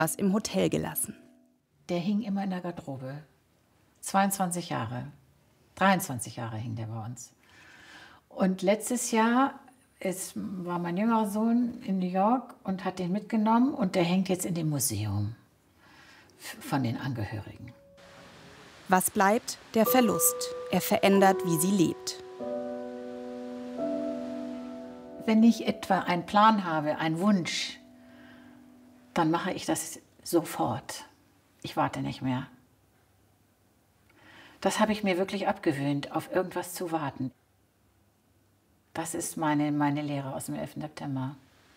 was im Hotel gelassen. Der hing immer in der Garderobe. 22 Jahre, 23 Jahre hing der bei uns. Und letztes Jahr war mein jüngerer Sohn in New York und hat den mitgenommen und der hängt jetzt in dem Museum von den Angehörigen. Was bleibt? Der Verlust. Er verändert, wie sie lebt. Wenn ich etwa einen Plan habe, einen Wunsch, dann mache ich das sofort. Ich warte nicht mehr. Das habe ich mir wirklich abgewöhnt, auf irgendwas zu warten. Das ist meine Lehre aus dem 11. September.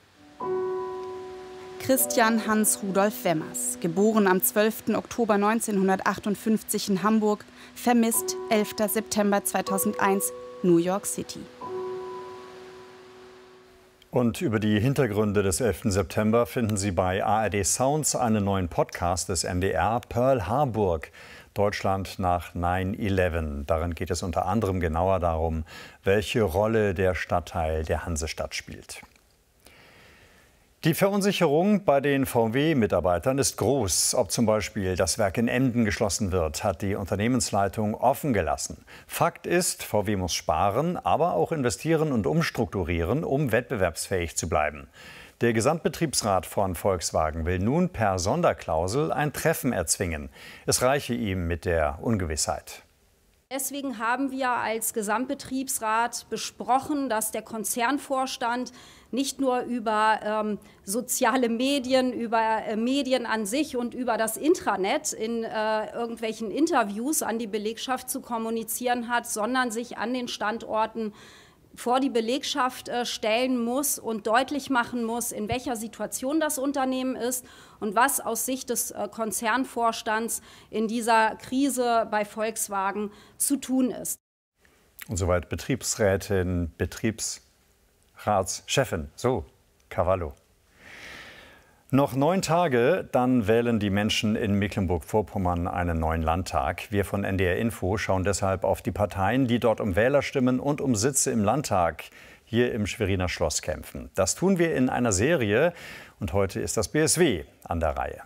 Christian Hans Rudolf Wemmers, geboren am 12. Oktober 1958 in Hamburg, vermisst 11. September 2001, New York City. Und über die Hintergründe des 11. September finden Sie bei ARD Sounds einen neuen Podcast des NDR, Pearl Harburg, Deutschland nach 9/11. Darin geht es unter anderem genauer darum, welche Rolle der Stadtteil der Hansestadt spielt. Die Verunsicherung bei den VW-Mitarbeitern ist groß. Ob zum Beispiel das Werk in Emden geschlossen wird, hat die Unternehmensleitung offen gelassen. Fakt ist, VW muss sparen, aber auch investieren und umstrukturieren, um wettbewerbsfähig zu bleiben. Der Gesamtbetriebsrat von Volkswagen will nun per Sonderklausel ein Treffen erzwingen. Es reiche ihm mit der Ungewissheit. Deswegen haben wir als Gesamtbetriebsrat besprochen, dass der Konzernvorstand nicht nur über soziale Medien, über Medien an sich und über das Intranet in irgendwelchen Interviews an die Belegschaft zu kommunizieren hat, sondern sich an den Standorten vor die Belegschaft stellen muss und deutlich machen muss, in welcher Situation das Unternehmen ist und was aus Sicht des Konzernvorstands in dieser Krise bei Volkswagen zu tun ist. Und soweit Betriebsrätin, Betriebsratschefin, so, Cavallo. Noch 9 Tage, dann wählen die Menschen in Mecklenburg-Vorpommern einen neuen Landtag. Wir von NDR Info schauen deshalb auf die Parteien, die dort um Wählerstimmen und um Sitze im Landtag hier im Schweriner Schloss kämpfen. Das tun wir in einer Serie und heute ist das BSW an der Reihe.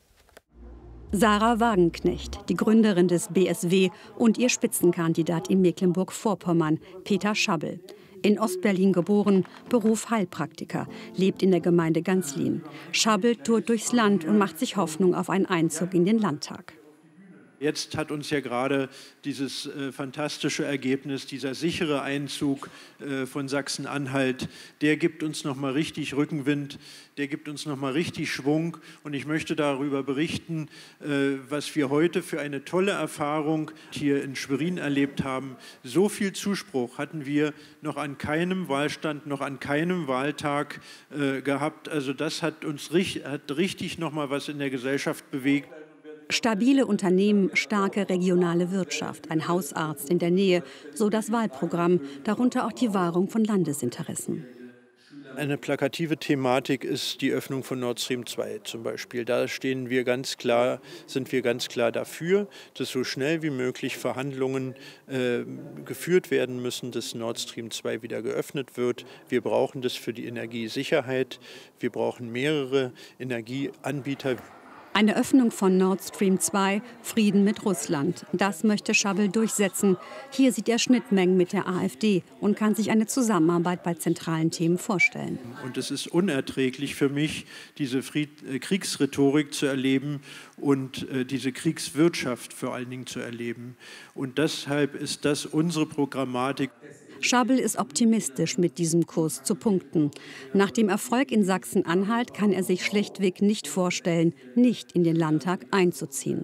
Sarah Wagenknecht, die Gründerin des BSW und ihr Spitzenkandidat in Mecklenburg-Vorpommern, Peter Schabbel. In Ostberlin geboren, Beruf Heilpraktiker, lebt in der Gemeinde Ganzlin. Schabbel tourt durchs Land und macht sich Hoffnung auf einen Einzug in den Landtag. Jetzt hat uns ja gerade dieses fantastische Ergebnis, dieser sichere Einzug von Sachsen-Anhalt, der gibt uns noch mal richtig Rückenwind, der gibt uns noch mal richtig Schwung. Und ich möchte darüber berichten, was wir heute für eine tolle Erfahrung hier in Schwerin erlebt haben. So viel Zuspruch hatten wir noch an keinem Wahlstand, noch an keinem Wahltag gehabt. Also das hat uns richtig noch mal was in der Gesellschaft bewegt. Stabile Unternehmen, starke regionale Wirtschaft, ein Hausarzt in der Nähe, so das Wahlprogramm, darunter auch die Wahrung von Landesinteressen. Eine plakative Thematik ist die Öffnung von Nord Stream 2 zum Beispiel. Da sind wir ganz klar dafür, dass so schnell wie möglich Verhandlungen geführt werden müssen, dass Nord Stream 2 wieder geöffnet wird. Wir brauchen das für die Energiesicherheit. Wir brauchen mehrere Energieanbieter. Eine Öffnung von Nord Stream 2, Frieden mit Russland. Das möchte Schabbel durchsetzen. Hier sieht er Schnittmengen mit der AfD und kann sich eine Zusammenarbeit bei zentralen Themen vorstellen. Und es ist unerträglich für mich, diese Kriegsrhetorik zu erleben und diese Kriegswirtschaft vor allen Dingen zu erleben. Und deshalb ist das unsere Programmatik. Schabbel ist optimistisch, mit diesem Kurs zu punkten. Nach dem Erfolg in Sachsen-Anhalt kann er sich schlichtweg nicht vorstellen, nicht in den Landtag einzuziehen.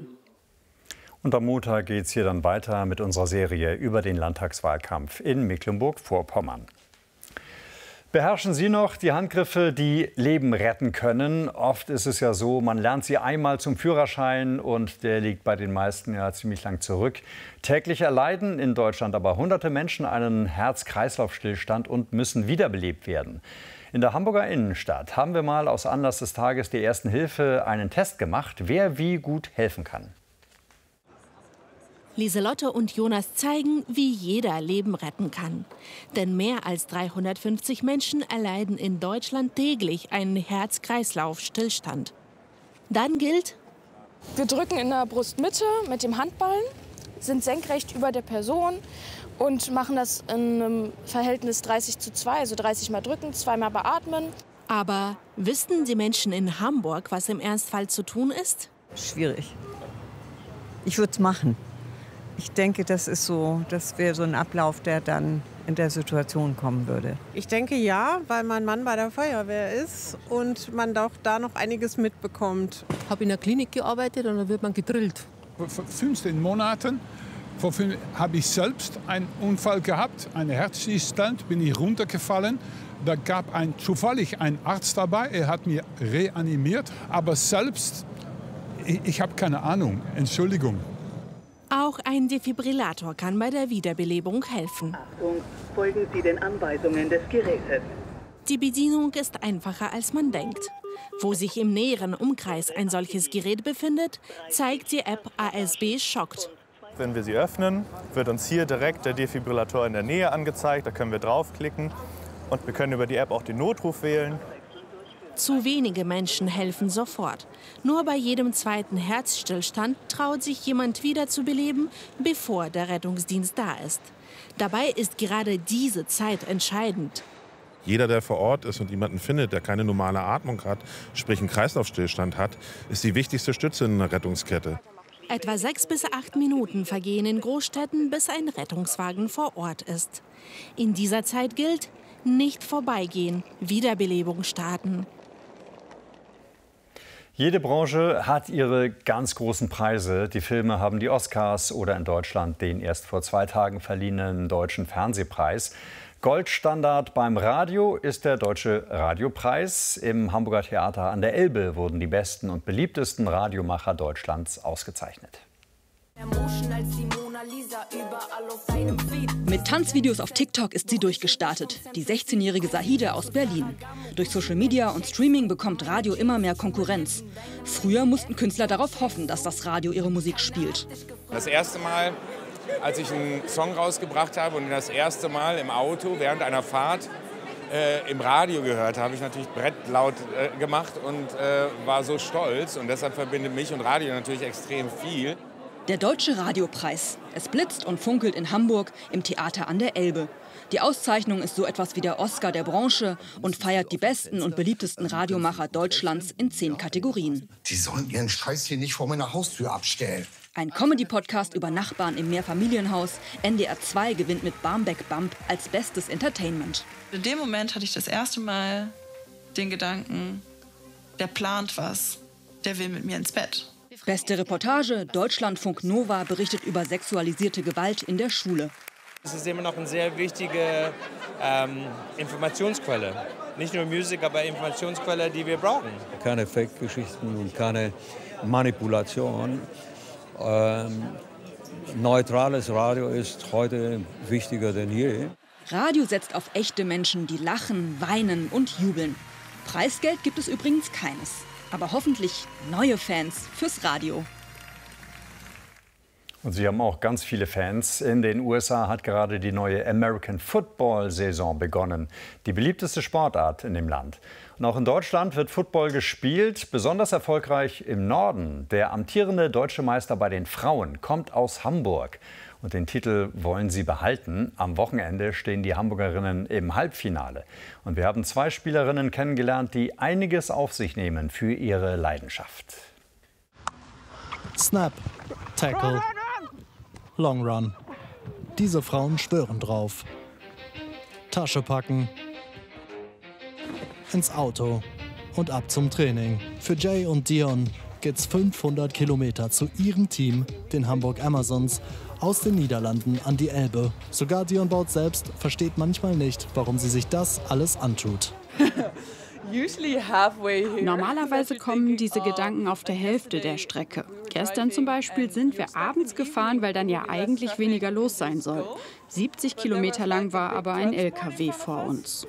Und am Montag geht es hier dann weiter mit unserer Serie über den Landtagswahlkampf in Mecklenburg-Vorpommern. Beherrschen Sie noch die Handgriffe, die Leben retten können? Oft ist es ja so, man lernt sie einmal zum Führerschein und der liegt bei den meisten ja ziemlich lang zurück. Täglich erleiden in Deutschland aber hunderte Menschen einen Herz-Kreislauf-Stillstand und müssen wiederbelebt werden. In der Hamburger Innenstadt haben wir mal aus Anlass des Tages der Ersten Hilfe einen Test gemacht, wer wie gut helfen kann. Lieselotte und Jonas zeigen, wie jeder Leben retten kann. Denn mehr als 350 Menschen erleiden in Deutschland täglich einen Herz-Kreislauf-Stillstand. Dann gilt: Wir drücken in der Brustmitte mit dem Handballen, sind senkrecht über der Person und machen das in einem Verhältnis 30:2, also 30 Mal drücken, 2 Mal beatmen. Aber wissen die Menschen in Hamburg, was im Ernstfall zu tun ist? Schwierig. Ich würde es machen. Ich denke, das wäre so ein Ablauf, der dann in der Situation kommen würde. Ich denke ja, weil mein Mann bei der Feuerwehr ist und man doch da noch einiges mitbekommt. Ich habe in der Klinik gearbeitet und da wird man gedrillt. Vor 15 Monaten habe ich selbst einen Unfall gehabt, einen Herzstillstand, bin ich runtergefallen. Da gab zufällig einen Arzt dabei, er hat mich reanimiert, aber selbst, ich habe keine Ahnung, Entschuldigung. Auch ein Defibrillator kann bei der Wiederbelebung helfen. Achtung, folgen Sie den Anweisungen des Gerätes. Die Bedienung ist einfacher, als man denkt. Wo sich im näheren Umkreis ein solches Gerät befindet, zeigt die App ASB Schockt. Wenn wir sie öffnen, wird uns hier direkt der Defibrillator in der Nähe angezeigt. Da können wir draufklicken und wir können über die App auch den Notruf wählen. Zu wenige Menschen helfen sofort. Nur bei jedem zweiten Herzstillstand traut sich jemand wieder zu beleben, bevor der Rettungsdienst da ist. Dabei ist gerade diese Zeit entscheidend. Jeder, der vor Ort ist und jemanden findet, der keine normale Atmung hat, sprich einen Kreislaufstillstand hat, ist die wichtigste Stütze in einer Rettungskette. Etwa 6 bis 8 Minuten vergehen in Großstädten, bis ein Rettungswagen vor Ort ist. In dieser Zeit gilt: nicht vorbeigehen, Wiederbelebung starten. Jede Branche hat ihre ganz großen Preise. Die Filme haben die Oscars oder in Deutschland den erst vor 2 Tagen verliehenen Deutschen Fernsehpreis. Goldstandard beim Radio ist der Deutsche Radiopreis. Im Hamburger Theater an der Elbe wurden die besten und beliebtesten Radiomacher Deutschlands ausgezeichnet. Mit Tanzvideos auf TikTok ist sie durchgestartet. Die 16-jährige Sahide aus Berlin. Durch Social Media und Streaming bekommt Radio immer mehr Konkurrenz. Früher mussten Künstler darauf hoffen, dass das Radio ihre Musik spielt. Das erste Mal, als ich einen Song rausgebracht habe und das erste Mal im Auto während einer Fahrt im Radio gehört, habe ich natürlich brettlaut gemacht und war so stolz. Und deshalb verbindet mich und Radio natürlich extrem viel. Der Deutsche Radiopreis. Es blitzt und funkelt in Hamburg im Theater an der Elbe. Die Auszeichnung ist so etwas wie der Oscar der Branche und feiert die besten und beliebtesten Radiomacher Deutschlands in 10 Kategorien. Die sollen ihren Scheiß hier nicht vor meiner Haustür abstellen. Ein Comedy-Podcast über Nachbarn im Mehrfamilienhaus. NDR 2 gewinnt mit Barmbek Bump als bestes Entertainment. In dem Moment hatte ich das erste Mal den Gedanken, der plant was, der will mit mir ins Bett. Beste Reportage, Deutschlandfunk Nova berichtet über sexualisierte Gewalt in der Schule. Es ist immer noch eine sehr wichtige Informationsquelle. Nicht nur Musik, aber Informationsquelle, die wir brauchen. Keine Fake-Geschichten und keine Manipulation. Neutrales Radio ist heute wichtiger denn je. Radio setzt auf echte Menschen, die lachen, weinen und jubeln. Preisgeld gibt es übrigens keines. Aber hoffentlich neue Fans fürs Radio. Und Sie haben auch ganz viele Fans. In den USA hat gerade die neue American Football-Saison begonnen. Die beliebteste Sportart in dem Land. Und auch in Deutschland wird Football gespielt, besonders erfolgreich im Norden. Der amtierende deutsche Meister bei den Frauen kommt aus Hamburg. Und den Titel wollen sie behalten. Am Wochenende stehen die Hamburgerinnen im Halbfinale. Und wir haben 2 Spielerinnen kennengelernt, die einiges auf sich nehmen für ihre Leidenschaft. Snap, Tackle, Long Run. Diese Frauen schwören drauf. Tasche packen, ins Auto und ab zum Training. Für Jay und Dion geht's 500 Kilometer zu ihrem Team, den Hamburg Amazons, aus den Niederlanden an die Elbe. Sogar Dion Baut selbst versteht manchmal nicht, warum sie sich das alles antut. Normalerweise kommen diese Gedanken auf der Hälfte der Strecke. Gestern zum Beispiel sind wir abends gefahren, weil dann ja eigentlich weniger los sein soll. 70 Kilometer lang war aber ein LKW vor uns.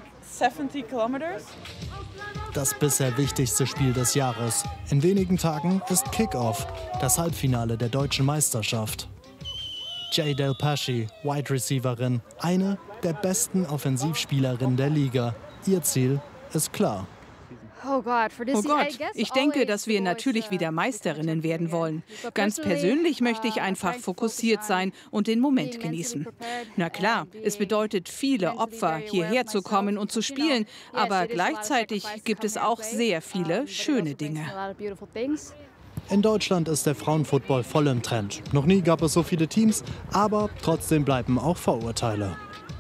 Das bisher wichtigste Spiel des Jahres. In wenigen Tagen ist Kickoff, das Halbfinale der deutschen Meisterschaft. Jay Del Pasci, Wide Receiverin, eine der besten Offensivspielerinnen der Liga. Ihr Ziel ist klar. Oh Gott, ich denke, dass wir natürlich wieder Meisterinnen werden wollen. Ganz persönlich möchte ich einfach fokussiert sein und den Moment genießen. Na klar, es bedeutet viele Opfer, hierher zu kommen und zu spielen, aber gleichzeitig gibt es auch sehr viele schöne Dinge. In Deutschland ist der Frauenfootball voll im Trend. Noch nie gab es so viele Teams, aber trotzdem bleiben auch Vorurteile.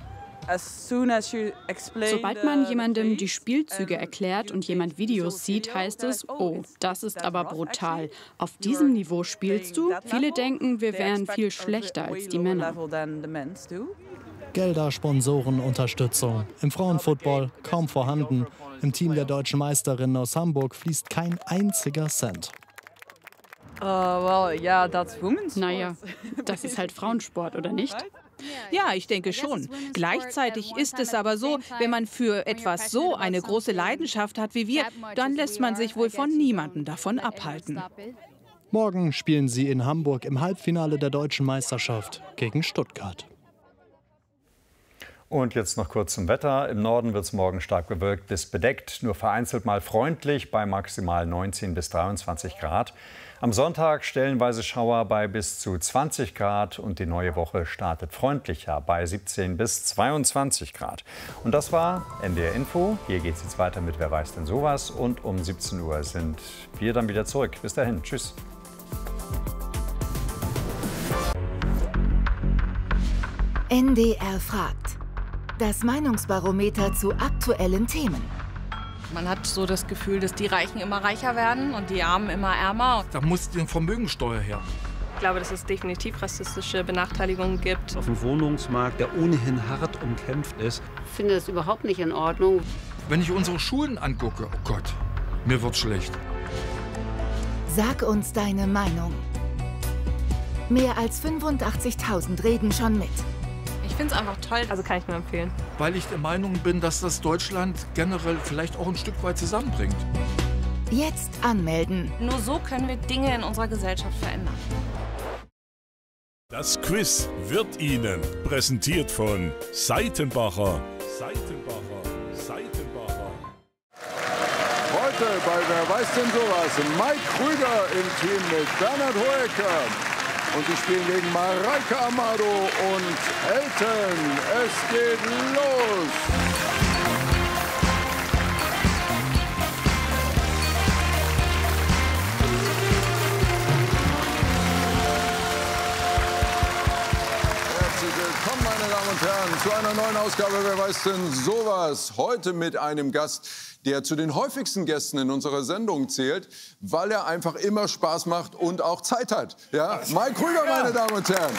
Sobald man jemandem die Spielzüge erklärt und jemand Videos sieht, heißt es, oh, das ist aber brutal. Auf diesem Niveau spielst du? Viele denken, wir wären viel schlechter als die Männer. Gelder, Sponsoren, Unterstützung. Im Frauenfootball kaum vorhanden. Im Team der deutschen Meisterinnen aus Hamburg fließt kein einziger Cent. Naja, das ist halt Frauensport, oder nicht? Ja, ich denke schon. Gleichzeitig ist es aber so, wenn man für etwas so eine große Leidenschaft hat wie wir, dann lässt man sich wohl von niemandem davon abhalten. Morgen spielen sie in Hamburg im Halbfinale der Deutschen Meisterschaft gegen Stuttgart. Und jetzt noch kurz zum Wetter. Im Norden wird es morgen stark bewölkt bis bedeckt, nur vereinzelt mal freundlich bei maximal 19 bis 23 Grad. Am Sonntag stellenweise Schauer bei bis zu 20 Grad und die neue Woche startet freundlicher bei 17 bis 22 Grad. Und das war NDR Info. Hier geht es jetzt weiter mit Wer weiß denn sowas? Und um 17 Uhr sind wir dann wieder zurück. Bis dahin. Tschüss. NDR fragt. Das Meinungsbarometer zu aktuellen Themen. Man hat so das Gefühl, dass die Reichen immer reicher werden und die Armen immer ärmer. Da muss die Vermögensteuer her. Ich glaube, dass es definitiv rassistische Benachteiligungen gibt. Auf dem Wohnungsmarkt, der ohnehin hart umkämpft ist. Ich finde das überhaupt nicht in Ordnung. Wenn ich unsere Schulen angucke, oh Gott, mir wird's schlecht. Sag uns deine Meinung. Mehr als 85.000 reden schon mit. Ich finde es einfach toll, also kann ich nur empfehlen. Weil ich der Meinung bin, dass das Deutschland generell vielleicht auch ein Stück weit zusammenbringt. Jetzt anmelden. Nur so können wir Dinge in unserer Gesellschaft verändern. Das Quiz wird Ihnen präsentiert von Seitenbacher. Heute bei Wer weiß denn sowas? Mike Krüger im Team mit Bernhard Hoeker. Und die spielen gegen Mareike Amado und Elton. Es geht los! Herzlich willkommen, meine Damen und Herren, zu einer neuen Ausgabe Wer weiß denn sowas? Heute mit einem Gast, der zu den häufigsten Gästen in unserer Sendung zählt, weil er einfach immer Spaß macht und auch Zeit hat. Ja? Mike Krüger, meine Damen und Herren.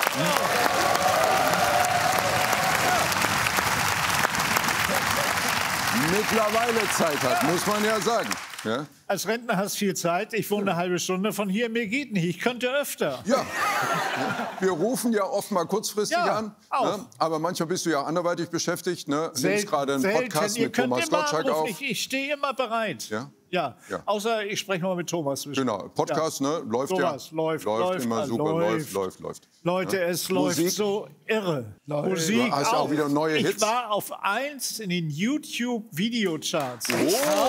Mittlerweile Zeit hat, muss man ja sagen. Ja? Als Rentner hast du viel Zeit. Ich wohne eine halbe Stunde von hier. Mir geht nicht. Ich könnte öfter. Ja. Wir rufen ja oft mal kurzfristig an. Auch. Ne? Aber manchmal bist du ja anderweitig beschäftigt. Ne? Nimmst gerade einen Podcast mit Thomas Gottschalk auf. Ich stehe immer bereit. Ja? Ja. Außer ich spreche mal mit Thomas. Genau. Podcast läuft Thomas, ja. Läuft immer super. Läuft. Leute, es läuft so irre. Musik du hast auch wieder neue Hits. Ich war auf 1 in den YouTube-Videocharts. Oh.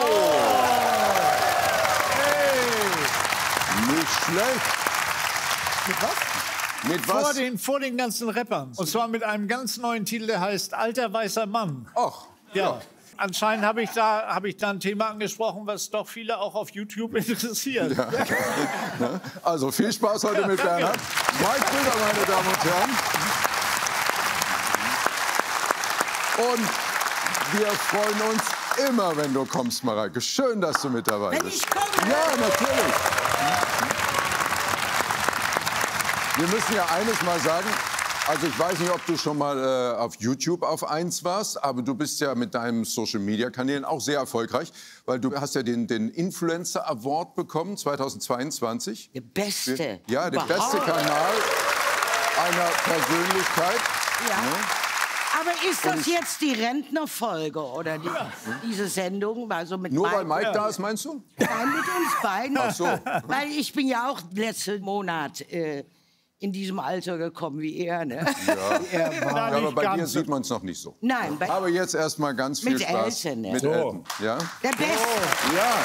Nicht schlecht. Mit was? Mit was? Vor den ganzen Rappern. Und zwar mit einem ganz neuen Titel, der heißt Alter weißer Mann. Ach. Ja. Anscheinend habe ich da ein Thema angesprochen, was doch viele auch auf YouTube interessiert. Ja. Also viel Spaß heute mit Bernhard. Mike Krüger, meine Damen und Herren. Und wir freuen uns immer, wenn du kommst, Mareike. Schön, dass du mit dabei bist. Wenn ich komme. Ja, natürlich. Wir müssen ja eines mal sagen. Also ich weiß nicht, ob du schon mal auf YouTube auf 1 warst, aber du bist ja mit deinen Social-Media-Kanälen auch sehr erfolgreich, weil du hast ja den Influencer Award bekommen 2022. Der beste. Ja, der beste Kanal einer Persönlichkeit. Ja. Aber ist das jetzt die Rentnerfolge oder diese Sendung? Also mit nur weil Mike da ist, meinst du? Nein, mit uns beiden. Ach so. Weil ich bin ja auch letzten Monat in diesem Alter gekommen wie er, ne? Ja, aber bei dir sieht man es noch nicht so. Nein. Aber jetzt erstmal ganz viel Spaß Elton, mit Elton. Ja? Der Beste. Ja.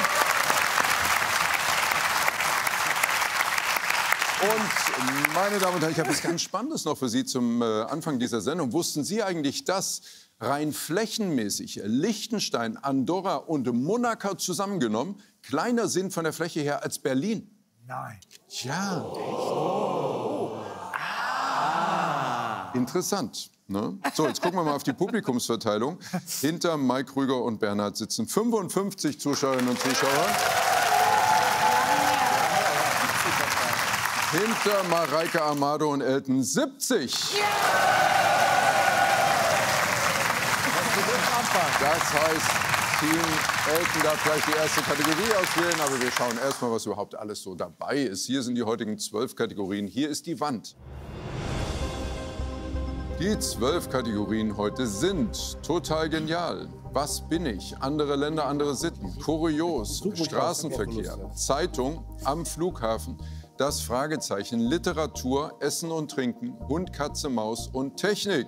Und meine Damen und Herren, ich habe was ganz Spannendes noch für Sie zum Anfang dieser Sendung. Wussten Sie eigentlich, dass rein flächenmäßig Liechtenstein, Andorra und Monaco zusammengenommen kleiner sind von der Fläche her als Berlin? Nein. Ja. Interessant. Ne? So, jetzt gucken wir mal auf die Publikumsverteilung. Hinter Mike Krüger und Bernhard sitzen 55 Zuschauerinnen und Zuschauer. Hinter Mareike Amado und Elton 70. Das heißt, Team Elton darf gleich die erste Kategorie auswählen, aber wir schauen erstmal, was überhaupt alles so dabei ist. Hier sind die heutigen 12 Kategorien. Hier ist die Wand. Die 12 Kategorien heute sind total genial. Was bin ich? Andere Länder, andere Sitten. Kurios. Straßenverkehr. Zeitung. Am Flughafen. Das Fragezeichen. Literatur. Essen und Trinken. Hund, Katze, Maus und Technik.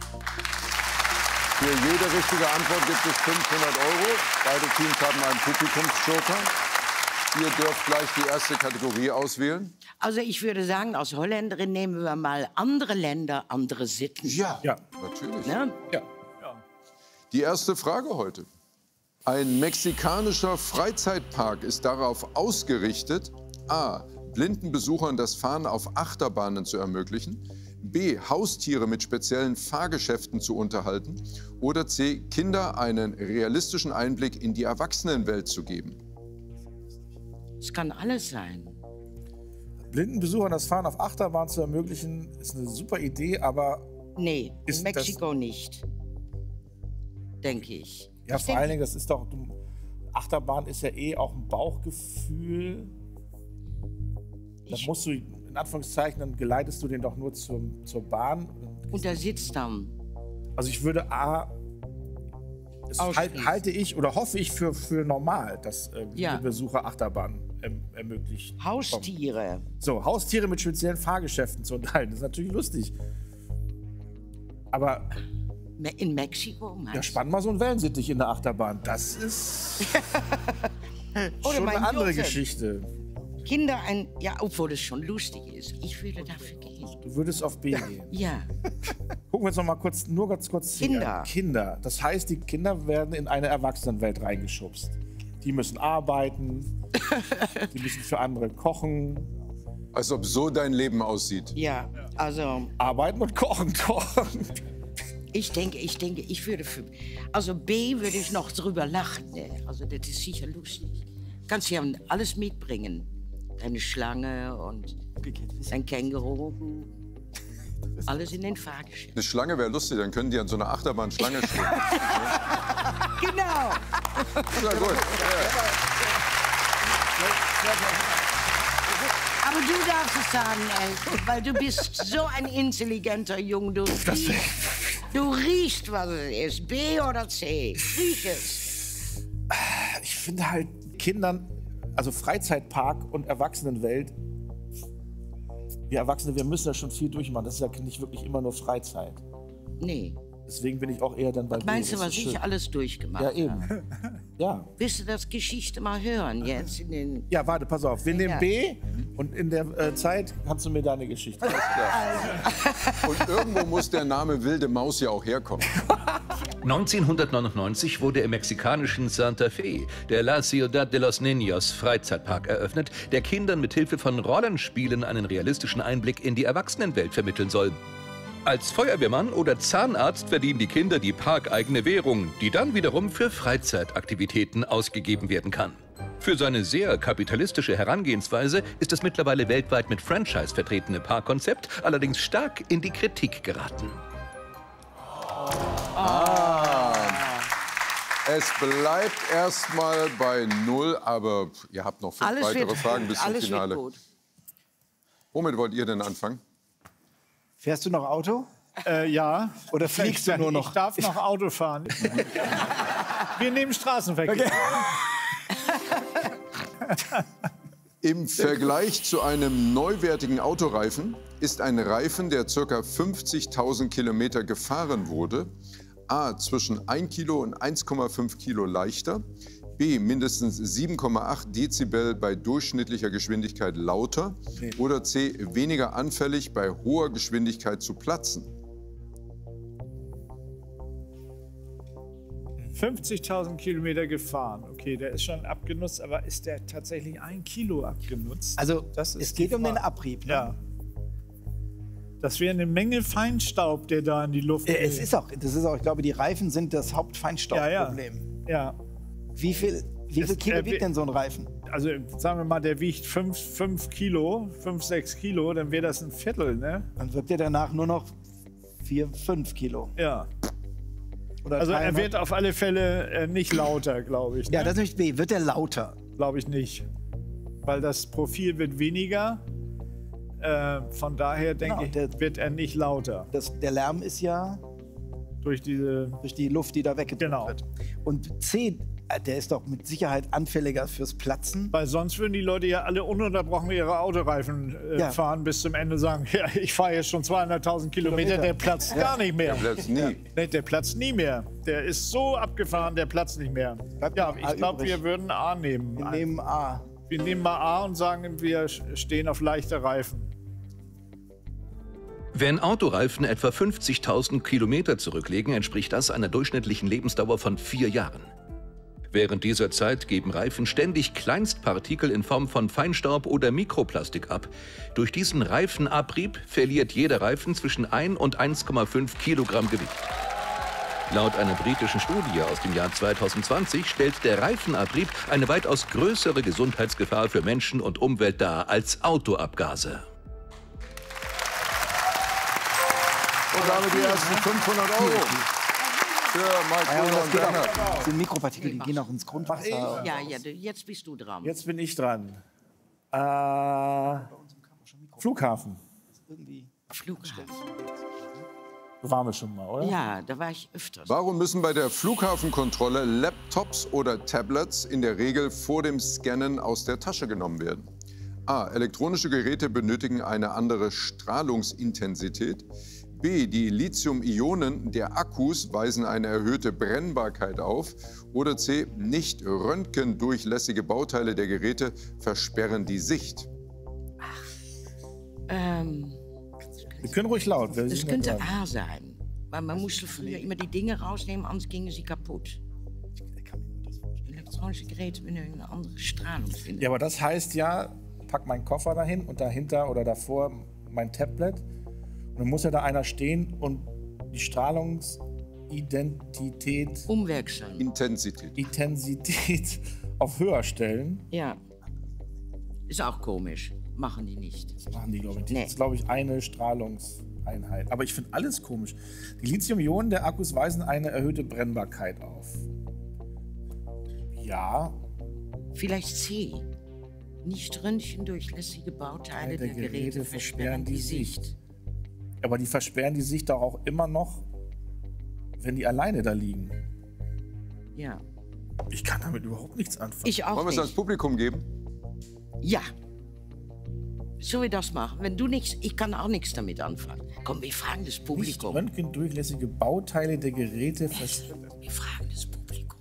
Für jede richtige Antwort gibt es 500 €. Beide Teams haben einen Publikumsjoker. Ihr dürft gleich die erste Kategorie auswählen. Also ich würde sagen, als Holländerin nehmen wir mal andere Länder, andere Sitten. Ja, natürlich. Ne? Ja. Die erste Frage heute. Ein mexikanischer Freizeitpark ist darauf ausgerichtet, a. blinden Besuchern das Fahren auf Achterbahnen zu ermöglichen, b. Haustiere mit speziellen Fahrgeschäften zu unterhalten oder c. Kinder einen realistischen Einblick in die Erwachsenenwelt zu geben. Es kann alles sein. Blinden Besuchern das Fahren auf Achterbahn zu ermöglichen, ist eine super Idee, aber... Nee, in Mexiko nicht. Denke ich. Ja, vor allen Dingen, das ist doch... Achterbahn ist ja eh auch ein Bauchgefühl. Da musst du, in Anführungszeichen, dann geleitest du den doch nur zur Bahn. Und der sitzt dann. Also ich würde halte ich oder hoffe ich für normal, dass Besucher Achterbahn ermöglicht. Haustiere. So, Haustiere mit speziellen Fahrgeschäften zu unterhalten, das ist natürlich lustig. Aber in Mexiko? Ja, spann mal so ein Wellensittich in der Achterbahn. Das ist schon eine andere Geschichte. Kinder obwohl es schon lustig ist. Ich würde dafür gehen. Du würdest auf B gehen? Ja. Gucken wir uns noch mal ganz kurz Kinder. Kinder. Das heißt, die Kinder werden in eine Erwachsenenwelt reingeschubst. Die müssen arbeiten, die müssen für andere kochen. Als ob so dein Leben aussieht. Ja, also... Arbeiten und kochen. Ich denke, ich würde für... Also B würde ich noch drüber lachen. Ne? Also das ist sicher lustig. Kannst ja alles mitbringen. Eine Schlange und ein Känguru. Alles in den Fahrgeschäften. Eine Schlange wäre lustig, dann können die an so einer Achterbahn Schlange stehen. Genau. Ja, gut. Aber du darfst es sagen, weil du bist so ein intelligenter Junge. Du riechst, was es ist. B oder C? Riech es. Ich finde halt Kindern, also Freizeitpark und Erwachsenenwelt, wir Erwachsene, wir müssen da schon viel durchmachen. Das ist ja nicht wirklich immer nur Freizeit. Nee. Deswegen bin ich auch eher dann bei B. Meinst du, was ich alles durchgemacht habe? Ja, eben. Ja. Willst du das Geschichte mal hören jetzt? Ja, warte, pass auf. Wir nehmen B und in der Zeit kannst du mir deine Geschichte erzählen. Und irgendwo muss der Name Wilde Maus ja auch herkommen. 1999 wurde im mexikanischen Santa Fe der La Ciudad de los Niños Freizeitpark eröffnet, der Kindern mit Hilfe von Rollenspielen einen realistischen Einblick in die Erwachsenenwelt vermitteln soll. Als Feuerwehrmann oder Zahnarzt verdienen die Kinder die parkeigene Währung, die dann wiederum für Freizeitaktivitäten ausgegeben werden kann. Für seine sehr kapitalistische Herangehensweise ist das mittlerweile weltweit mit Franchise vertretene Parkkonzept allerdings stark in die Kritik geraten. Es bleibt erstmal bei 0, aber ihr habt noch 5 weitere Fragen bis zum Finale. Womit wollt ihr denn anfangen? Fährst du noch Auto? Ja. Oder fliegst du nur noch? Ich darf noch Auto fahren. Wir nehmen Straßenverkehr. Im Vergleich zu einem neuwertigen Autoreifen ist ein Reifen, der ca. 50.000 Kilometer gefahren wurde, A, zwischen 1 Kilo und 1,5 Kilo leichter, B, mindestens 7,8 Dezibel bei durchschnittlicher Geschwindigkeit lauter oder C, weniger anfällig bei hoher Geschwindigkeit zu platzen. 50.000 Kilometer gefahren. Okay, der ist schon abgenutzt, aber ist der tatsächlich 1 Kilo abgenutzt? Also es geht um den Abrieb. Ne? Ja. Das wäre eine Menge Feinstaub, der da in die Luft geht. Das ist auch, ich glaube, die Reifen sind das Hauptfeinstaubproblem. Ja. Wie viel Kilo wiegt denn so ein Reifen? Also sagen wir mal, der wiegt 5 Kilo, 5, 6 Kilo, dann wäre das ein Viertel, ne? Dann wird der danach nur noch 4, 5 Kilo. Ja. Also er wird auf alle Fälle nicht lauter, glaube ich. Ne? Ja, das ist nicht B. Wird er lauter? Glaube ich nicht. Weil das Profil wird weniger. Von daher denke ich, wird er nicht lauter. Der Lärm ist ja durch die Luft, die da weggetragen wird. Und C, der ist doch mit Sicherheit anfälliger fürs Platzen. Weil sonst würden die Leute ja alle ununterbrochen ihre Autoreifen fahren bis zum Ende, sagen, ja, ich fahre jetzt schon 200.000 Kilometer, der platzt gar nicht mehr. Der platzt nie. Nee, der platzt nie mehr. Der ist so abgefahren, der platzt nicht mehr. Ja, ich glaube, wir würden A nehmen. Wir nehmen A. Wir nehmen mal A und sagen, wir stehen auf leichte Reifen. Wenn Autoreifen etwa 50.000 Kilometer zurücklegen, entspricht das einer durchschnittlichen Lebensdauer von 4 Jahren. Während dieser Zeit geben Reifen ständig Kleinstpartikel in Form von Feinstaub oder Mikroplastik ab. Durch diesen Reifenabrieb verliert jeder Reifen zwischen 1 und 1,5 Kilogramm Gewicht. Laut einer britischen Studie aus dem Jahr 2020 stellt der Reifenabrieb eine weitaus größere Gesundheitsgefahr für Menschen und Umwelt dar als Autoabgase. Und damit die ersten 500 € für Mike und Bernhard. Das sind Mikropartikel, die gehen auch ins Grundwasser. Ja, jetzt bist du dran. Jetzt bin ich dran. Flughafen. Flughafen. Waren wir schon mal, oder? Ja, da war ich öfters. Warum müssen bei der Flughafenkontrolle Laptops oder Tablets in der Regel vor dem Scannen aus der Tasche genommen werden? A. Elektronische Geräte benötigen eine andere Strahlungsintensität. B. Die Lithium-Ionen der Akkus weisen eine erhöhte Brennbarkeit auf. Oder C. Nicht röntgendurchlässige Bauteile der Geräte versperren die Sicht. Wir können ruhig laut. Das könnte A sein. Weil man musste früher immer die Dinge rausnehmen, sonst gingen sie kaputt. Elektronische Geräte mit einer anderen Strahlung finden. Ja, aber das heißt ja, pack meinen Koffer dahin und dahinter oder davor mein Tablet. Und dann muss ja da einer stehen und die Strahlungsidentität... Umwechseln. Intensität auf höher stellen. Ja. Ist auch komisch. Machen die nicht. Das machen die, glaube ich. Das ist, glaube ich, eine Strahlungseinheit. Aber ich finde alles komisch. Die Lithium-Ionen der Akkus weisen eine erhöhte Brennbarkeit auf. Ja. Vielleicht C. Nicht röntgendurchlässige Bauteile der Geräte versperren die Sicht. Aber die versperren die Sicht doch auch immer noch, wenn die alleine da liegen. Ja. Ich kann damit überhaupt nichts anfangen. Ich auch nicht. Wollen wir es ans Publikum geben? Ja. Sollen wir das machen? Wenn du nichts, ich kann auch nichts damit anfangen. Komm, wir fragen das Publikum. Nicht röntgendurchlässige Bauteile der Geräte versperren. Wir fragen das Publikum.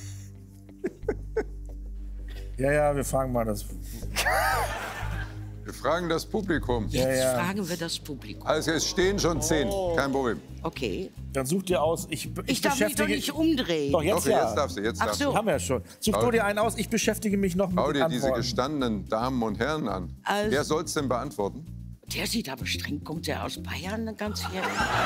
Ja, wir fragen mal das. Wir fragen das Publikum. Jetzt fragen wir das Publikum. Also es stehen schon 10, kein Problem. Okay. Dann such dir aus. Ich darf mich doch nicht umdrehen. Doch, jetzt darfst du. Ach so. Haben wir ja schon. Such du dir einen aus. Ich beschäftige mich noch mit Schau dir Antworten. diese gestandenen Damen und Herren an. Also, wer soll es denn beantworten? Der sieht aber streng. Kommt der aus Bayern? Ganz hier.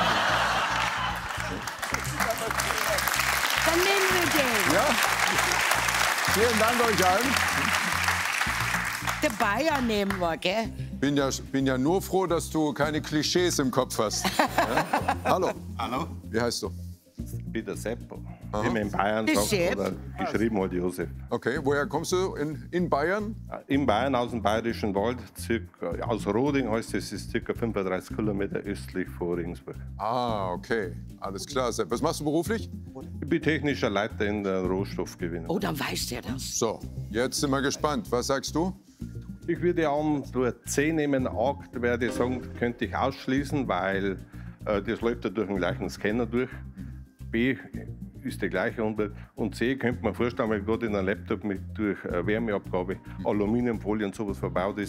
Dann nehmen wir den. Ja. Vielen Dank euch allen. Der Bayern nehmen wir, gell? Bin ja nur froh, dass du keine Klischees im Kopf hast. Ja? Hallo. Hallo. Wie heißt du? Peter Seppo. Wie man in Bayern sagt, oder geschrieben halt Josef. Okay, woher kommst du in Bayern? In Bayern, aus dem Bayerischen Wald, aus Roding heißt es, ist ca. 35 Kilometer östlich von Regensburg. Ah, okay. Alles klar, Sepp. Was machst du beruflich? Ich bin technischer Leiter in der Rohstoffgewinnung. Oh, dann weiß der das. So, jetzt sind wir gespannt. Was sagst du? Ich würde Antwort C nehmen. A werde ich sagen, könnte ich ausschließen, weil das läuft ja durch den gleichen Scanner durch. B ist die gleiche Antwort. Und C könnte man vorstellen, weil gerade in einem Laptop durch Wärmeabgabe Aluminiumfolie und sowas verbaut ist.